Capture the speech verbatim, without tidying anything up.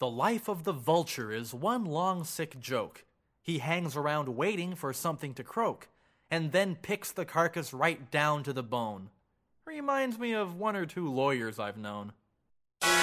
The life of the vulture is one long sick joke. He hangs around waiting for something to croak, and then picks the carcass right down to the bone. Reminds me of one or two lawyers I've known.